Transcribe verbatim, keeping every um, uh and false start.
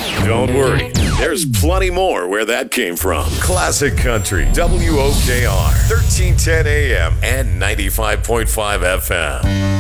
Don't worry, there's plenty more where that came from. Classic Country, W O K R, thirteen ten A M and ninety-five point five F M.